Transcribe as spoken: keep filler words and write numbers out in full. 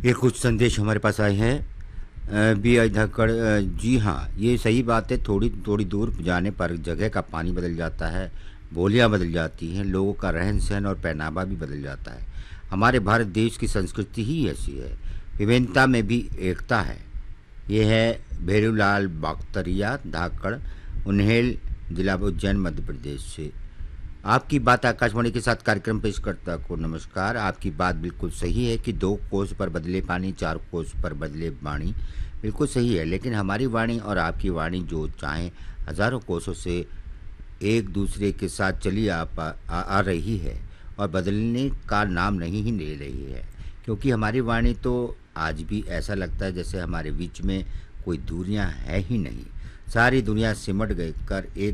ये कुछ संदेश हमारे पास आए हैं। अ, बी आई धाकड़, अ, जी हाँ, ये सही बात है। थोड़ी थोड़ी दूर जाने पर जगह का पानी बदल जाता है, बोलियां बदल जाती हैं, लोगों का रहन सहन और पहनावा भी बदल जाता है। हमारे भारत देश की संस्कृति ही ऐसी है, विभिन्नता में भी एकता है। ये है भेरूलाल बाख्तरिया धाकड़, उन्हेल, जिला उज्जैन, मध्य प्रदेश से। आपकी बात आकाशवाणी के साथ कार्यक्रम पेशकर्ता को नमस्कार। आपकी बात बिल्कुल सही है कि दो कोस पर बदले पानी, चार कोस पर बदले वाणी। बिल्कुल सही है, लेकिन हमारी वाणी और आपकी वाणी जो चाहें हजारों कोसों से एक दूसरे के साथ चली आ, पा- आ, आ रही है और बदलने का नाम नहीं ही ले रही है। क्योंकि हमारी वाणी तो आज भी ऐसा लगता है जैसे हमारे बीच में कोई दूरियां है ही नहीं। सारी दुनिया सिमट गई कर एक